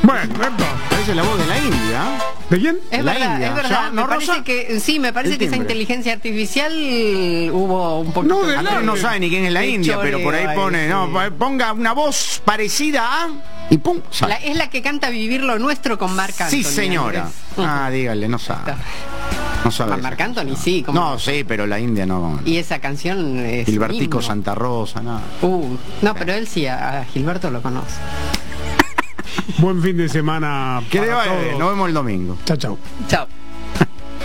Bueno, Parece la voz de la India. ¿de quién? Es La verdad, India. es verdad. ¿Ya? Me ¿No, parece Rosa? que sí, me parece El que esa timbre. inteligencia artificial hubo un poquito. No, de Andrés no sabe ni quién es la de India, pero por ahí choreo pone, ahí, no, sí. ponga una voz parecida a y pum, sale. Es la que canta Vivir lo Nuestro con Marc Anthony. Sí, señora. Andrés. Ah, dígale, no sabe. No sabe. Con esa Marc Anthony, canción. sí. ¿cómo No, no? sí, pero la India no. Y esa canción es Gilbertico himno. Santa Rosa, nada. No, pero él sí, a Gilberto lo conoce. Buen fin de semana. Que le para vaya bien, todos. nos vemos el domingo. Chao, chao. Chao.